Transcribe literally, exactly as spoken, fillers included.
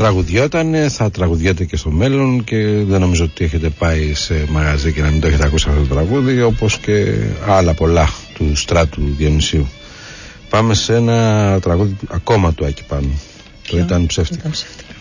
Τραγουδιότανε, θα τραγουδιέται και στο μέλλον και δεν νομίζω ότι έχετε πάει σε μαγαζί και να μην το έχετε ακούσει αυτό το τραγούδι, όπως και άλλα πολλά του Στράτου Διονυσίου. Πάμε σε ένα τραγούδι ακόμα του Άκη Πάνου. Το ήταν ψεύτικο.